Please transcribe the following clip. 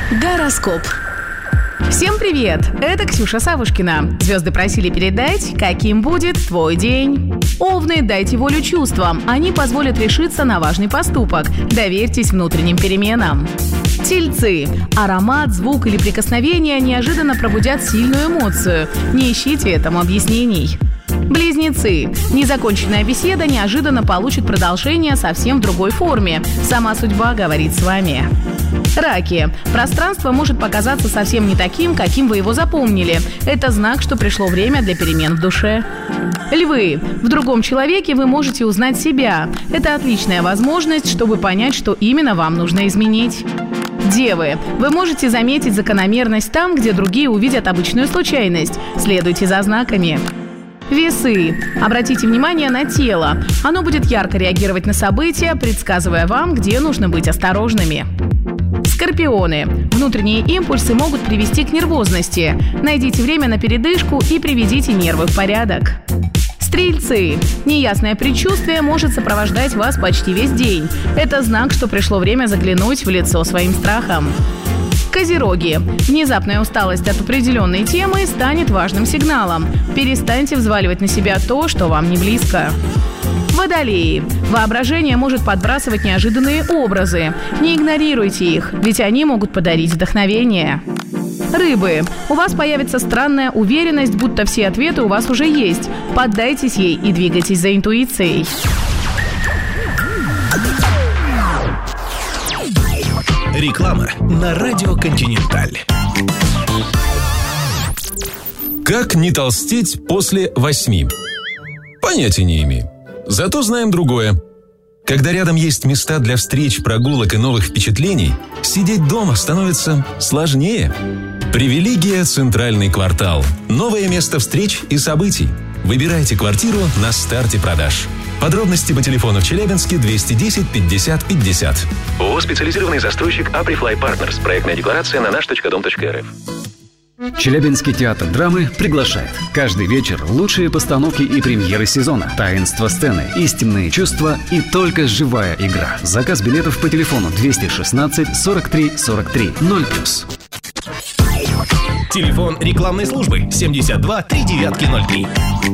Гороскоп. Всем привет! Это Ксюша Савушкина. Звезды просили передать, каким будет твой день. Овны, дайте волю чувствам. Они позволят решиться на важный поступок. Доверьтесь внутренним переменам. Тельцы. Аромат, звук или прикосновение неожиданно пробудят сильную эмоцию. Не ищите этому объяснений. Близнецы. Незаконченная беседа неожиданно получит продолжение совсем в другой форме. Сама судьба говорит с вами. Раки. Пространство может показаться совсем не таким, каким вы его запомнили. Это знак, что пришло время для перемен в душе. Львы. В другом человеке вы можете узнать себя. Это отличная возможность, чтобы понять, что именно вам нужно изменить. Девы. Вы можете заметить закономерность там, где другие увидят обычную случайность. Следуйте за знаками. Весы. Обратите внимание на тело. Оно будет ярко реагировать на события, предсказывая вам, где нужно быть осторожными. Скорпионы. Внутренние импульсы могут привести к нервозности. Найдите время на передышку и приведите нервы в порядок. Стрельцы. Неясное предчувствие может сопровождать вас почти весь день. Это знак, что пришло время заглянуть в лицо своим страхам. Козероги. Внезапная усталость от определенной темы станет важным сигналом. Перестаньте взваливать на себя то, что вам не близко. Водолеи. Воображение может подбрасывать неожиданные образы. Не игнорируйте их, ведь они могут подарить вдохновение. Рыбы. У вас появится странная уверенность, будто все ответы у вас уже есть. Поддайтесь ей и двигайтесь за интуицией. Реклама на радио «Континенталь». Как не толстеть после 8? Понятия не имею. Зато знаем другое. Когда рядом есть места для встреч, прогулок и новых впечатлений, сидеть дома становится сложнее. Привилегия «Центральный квартал». Новое место встреч и событий. Выбирайте квартиру на старте продаж. Подробности по телефону в Челябинске 210 50 50. ООО «Специализированный застройщик Априфлай Партнерс». Проектная декларация на наш.дом.рф. Челябинский театр драмы приглашает. Каждый вечер лучшие постановки и премьеры сезона. Таинство сцены, истинные чувства и только живая игра. Заказ билетов по телефону 216 43 43 0+. Телефон рекламной службы 72 3903.